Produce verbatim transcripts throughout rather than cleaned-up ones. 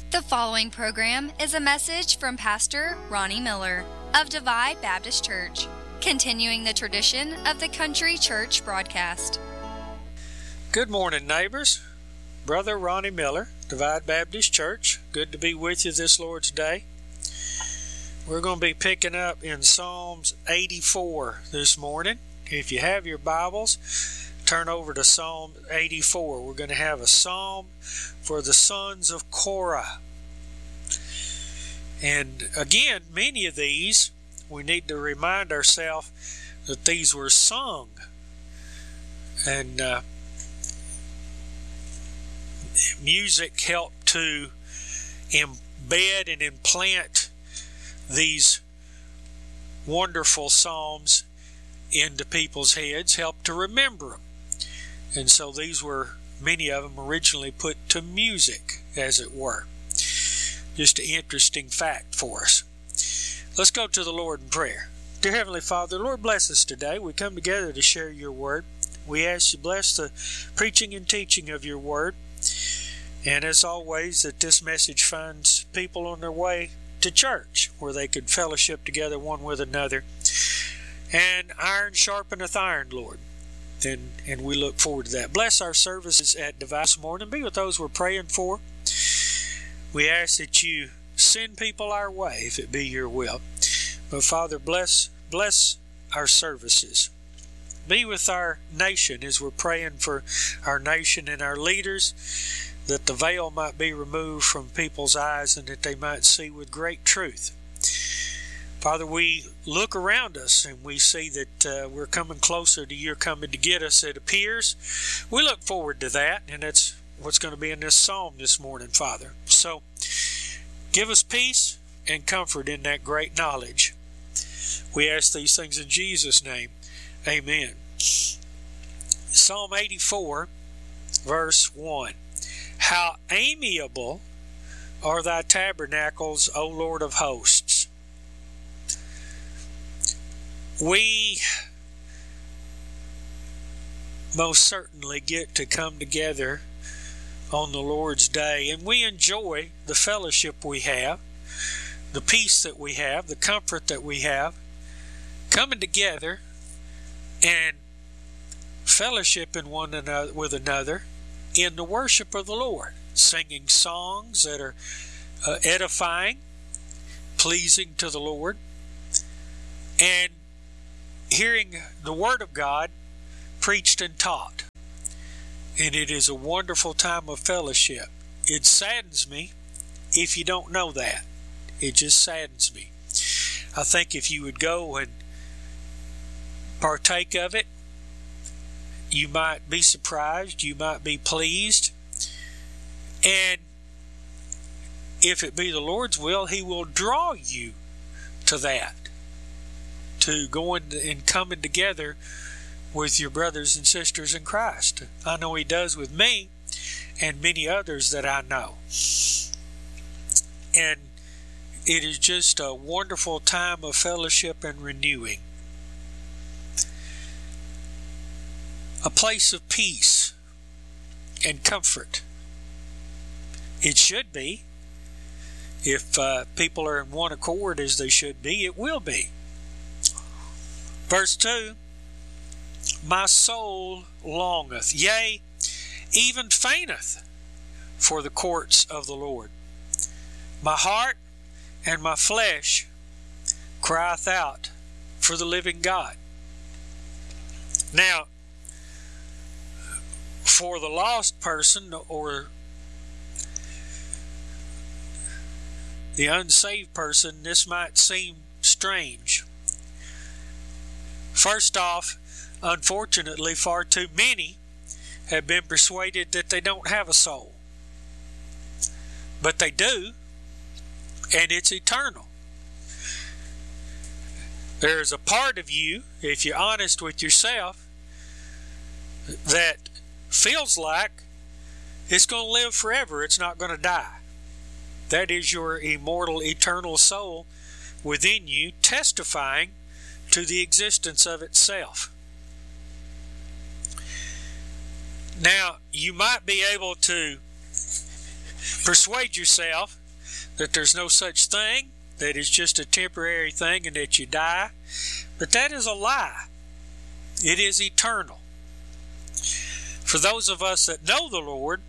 The following program is a message from Pastor Ronnie Miller of Divide Baptist Church, continuing the tradition of the Country Church broadcast. Good morning, neighbors. Brother Ronnie Miller, Divide Baptist Church. Good to be with you this Lord's Day. We're going to be picking up in Psalms eighty-four this morning. If you have your Bibles, turn over to Psalm eighty-four. We're going to have a psalm for the sons of Korah. And again, many of these, we need to remind ourselves that these were sung. And uh, music helped to embed and implant these wonderful psalms into people's heads, helped to remember them. And so these were, many of them originally put to music, as it were. Just an interesting fact for us. Let's go to the Lord in prayer. Dear Heavenly Father, Lord, bless us today. We come together to share your word. We ask you bless the preaching and teaching of your word. And as always, that this message finds people on their way to church, where they could fellowship together one with another. And iron sharpeneth iron, Lord. And, and we look forward to that. Bless our services at Divide this morning. Be with those we're praying for. We ask that you send people our way, if it be your will. But Father, bless, bless our services. Be with our nation as we're praying for our nation and our leaders, that the veil might be removed from people's eyes and that they might see with great truth. Father, we look around us and we see that uh, we're coming closer to your coming to get us, it appears. We look forward to that, and that's what's going to be in this psalm this morning, Father. So, give us peace and comfort in that great knowledge. We ask these things in Jesus' name. Amen. Psalm eighty-four, verse one. How amiable are thy tabernacles, O Lord of hosts. We most certainly get to come together on the Lord's Day, and we enjoy the fellowship we have, the peace that we have, the comfort that we have, coming together and fellowshipping one another with another in the worship of the Lord, singing songs that are uh, edifying, pleasing to the Lord, and hearing the Word of God preached and taught. And it is a wonderful time of fellowship. It saddens me if you don't know that. It just saddens me. I think if you would go and partake of it, you might be surprised, you might be pleased, and if it be the Lord's will, He will draw you to that, to going and coming together with your brothers and sisters in Christ. I know He does with me and many others that I know. And it is just a wonderful time of fellowship and renewing. A place of peace and comfort. It should be. If uh, people are in one accord as they should be, it will be. Verse two, my soul longeth, yea, even fainteth for the courts of the Lord. My heart and my flesh crieth out for the living God. Now, for the lost person or the unsaved person, this might seem strange. First off, unfortunately, far too many have been persuaded that they don't have a soul. But they do, and it's eternal. There's a part of you, if you're honest with yourself, that feels like it's going to live forever. It's not going to die. That is your immortal, eternal soul within you, testifying to the existence of itself. Now, you might be able to persuade yourself that there's no such thing, that it's just a temporary thing and that you die. But that is a lie. It is eternal. For those of us that know the Lord,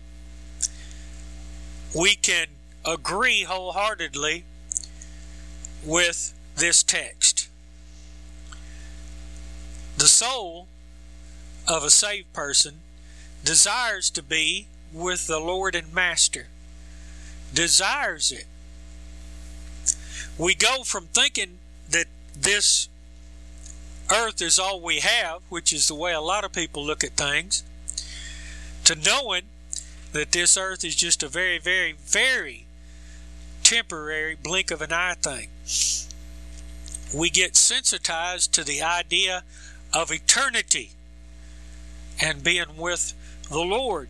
we can agree wholeheartedly with this text. The soul of a saved person desires to be with the Lord and Master. Desires it. We go from thinking that this earth is all we have, which is the way a lot of people look at things, to knowing that this earth is just a very, very, very temporary blink of an eye thing. We get sensitized to the idea of eternity and being with the Lord.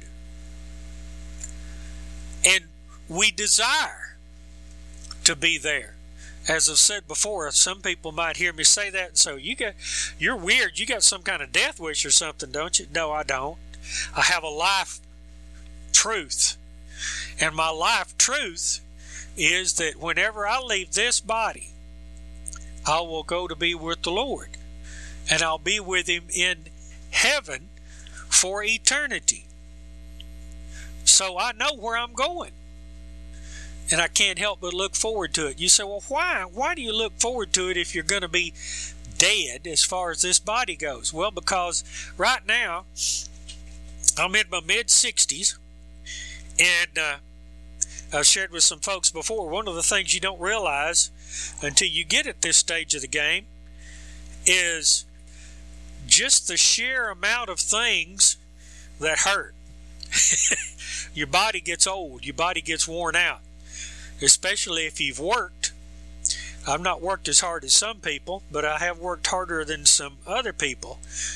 And we desire to be there. As I've said before, some people might hear me say that and say, you got, you're weird, you got some kind of death wish or something, don't you? No, I don't. I have a life truth. And my life truth is that whenever I leave this body, I will go to be with the Lord. And I'll be with Him in heaven for eternity. So I know where I'm going. And I can't help but look forward to it. You say, well, why? Why do you look forward to it if you're going to be dead as far as this body goes? Well, because right now, I'm in my mid-sixties, and uh, I've shared with some folks before, one of the things you don't realize until you get at this stage of the game is just the sheer amount of things that hurt. Your body gets old. Your body gets worn out. Especially if you've worked. I've not worked as hard as some people, but I have worked harder than some other people.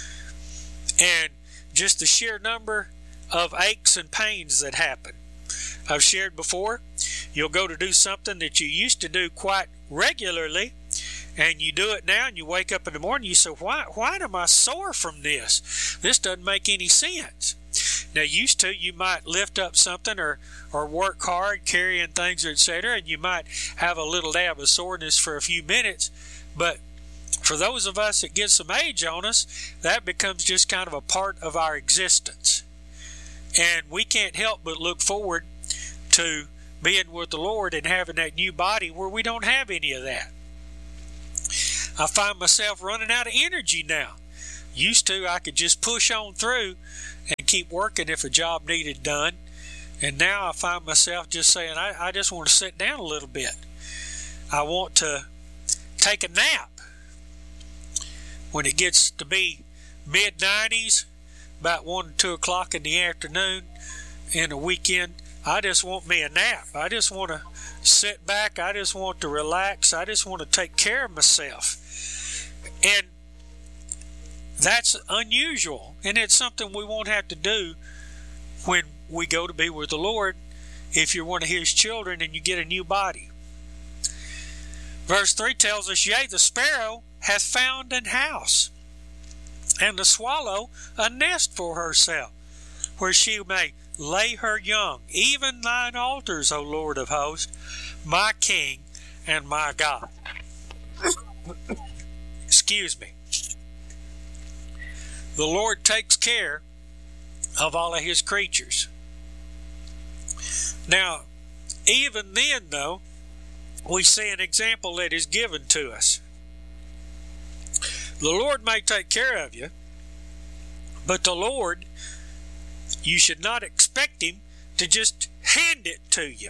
And just the sheer number of aches and pains that happen. I've shared before, you'll go to do something that you used to do quite regularly, and you do it now, and you wake up in the morning, you say, why, why am I sore from this? This doesn't make any sense. Now, used to, you might lift up something or, or work hard carrying things, et cetera, and you might have a little dab of soreness for a few minutes. But for those of us that get some age on us, that becomes just kind of a part of our existence. And we can't help but look forward to being with the Lord and having that new body where we don't have any of that. I find myself running out of energy now. Used to, I could just push on through and keep working if a job needed done. And now I find myself just saying, I, I just want to sit down a little bit. I want to take a nap. When it gets to be mid nineties, about one or two o'clock in the afternoon in a weekend, I just want me a nap. I just want to sit back. I just want to relax. I just want to take care of myself. And that's unusual, and it's something we won't have to do when we go to be with the Lord if you're one of His children and you get a new body. Verse three tells us, yea, the sparrow hath found an house, and the swallow a nest for herself, where she may lay her young, even thine altars, O Lord of hosts, my King and my God. Excuse me. The Lord takes care of all of His creatures. Now, even then, though, we see an example that is given to us. The Lord may take care of you, but the Lord, you should not expect Him to just hand it to you.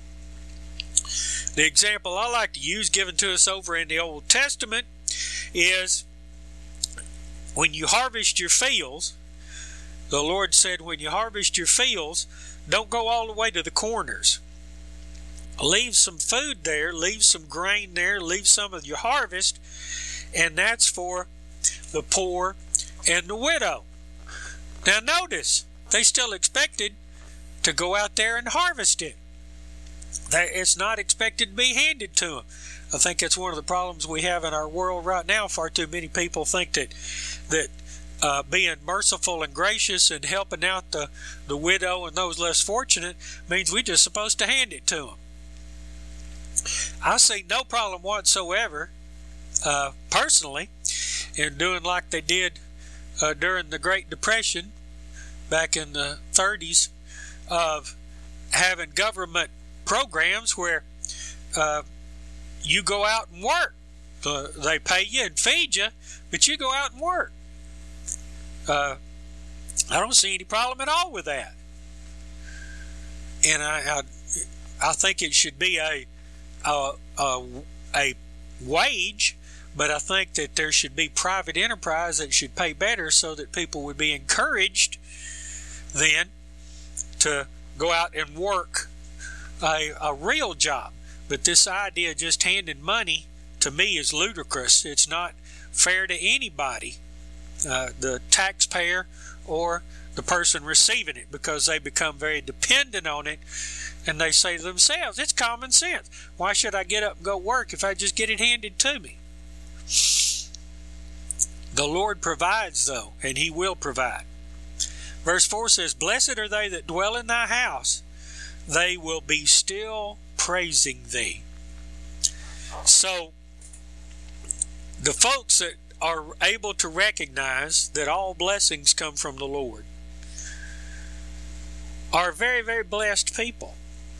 The example I like to use, given to us over in the Old Testament, is when you harvest your fields. The Lord said, when you harvest your fields, don't go all the way to the corners. Leave some food there, leave some grain there, leave some of your harvest, and that's for the poor and the widow. Now notice, they still expected to go out there and harvest it. It's not expected to be handed to them. I think that's one of the problems we have in our world right now. Far too many people think that that uh, being merciful and gracious and helping out the, the widow and those less fortunate means we're just supposed to hand it to them. I see no problem whatsoever, uh, personally, in doing like they did uh, during the Great Depression back in the thirties, of having government programs where uh, you go out and work. Uh, they pay you and feed you, but you go out and work. Uh, I don't see any problem at all with that. And I, I, I think it should be a, a, a, a wage, but I think that there should be private enterprise that should pay better so that people would be encouraged then to go out and work a, a real job. But this idea of just handing money, to me, is ludicrous. It's not fair to anybody, uh, the taxpayer or the person receiving it, because they become very dependent on it, and they say to themselves, it's common sense. Why should I get up and go work if I just get it handed to me? The Lord provides, though, and He will provide. Verse four says, blessed are they that dwell in thy house. They will be still praising thee. So, the folks that are able to recognize that all blessings come from the Lord are very, very blessed people.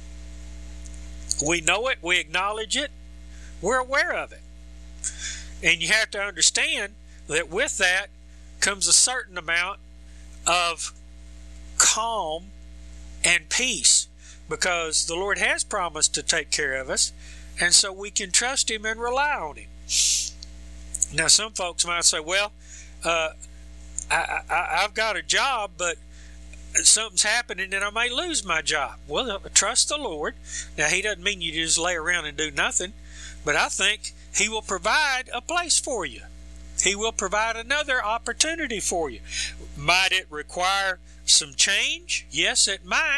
We know it, we acknowledge it, we're aware of it. And you have to understand that with that comes a certain amount of calm and peace, because the Lord has promised to take care of us, and so we can trust Him and rely on Him. Now, some folks might say, well, uh, I, I, I've got a job, but something's happening and I may lose my job. Well, trust the Lord. Now, He doesn't mean you just lay around and do nothing, but I think He will provide a place for you. He will provide another opportunity for you. Might it require some change? Yes, it might.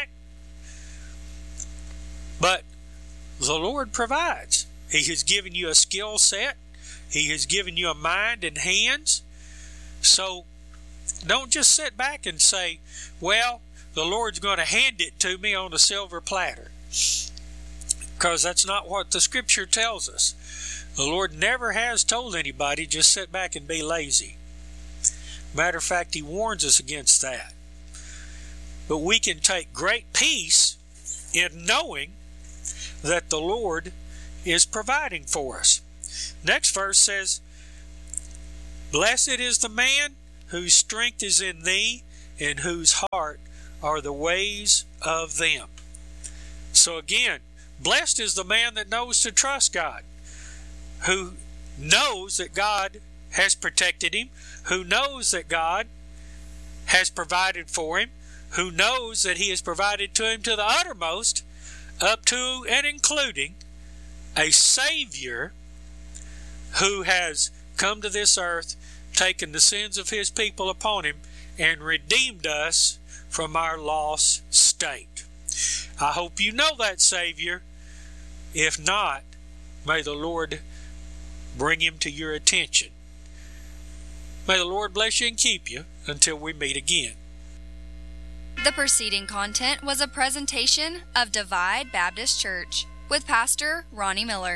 But the Lord provides. He has given you a skill set. He has given you a mind and hands. So don't just sit back and say, well, the Lord's going to hand it to me on a silver platter. Because that's not what the Scripture tells us. The Lord never has told anybody just sit back and be lazy. Matter of fact, He warns us against that. But we can take great peace in knowing that the Lord is providing for us. Next verse says, blessed is the man whose strength is in thee, and whose heart are the ways of them. So again, blessed is the man that knows to trust God, who knows that God has protected him, who knows that God has provided for him, who knows that He has provided to him to the uttermost, up to and including a Savior who has come to this earth, taken the sins of His people upon Him, and redeemed us from our lost state. I hope you know that Savior. If not, may the Lord bring Him to your attention. May the Lord bless you and keep you until we meet again. The preceding content was a presentation of Divide Baptist Church with Pastor Ronnie Miller.